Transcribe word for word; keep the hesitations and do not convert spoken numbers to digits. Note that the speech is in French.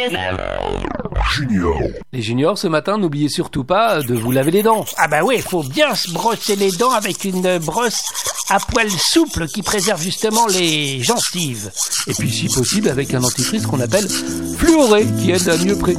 Junior. Les juniors, ce matin, n'oubliez surtout pas de vous laver les dents. Ah bah oui, il faut bien se brosser les dents avec une brosse à poils souple qui préserve justement les gencives. Et puis, si possible, avec un dentifrice qu'on appelle fluoré, qui aide à mieux prévenir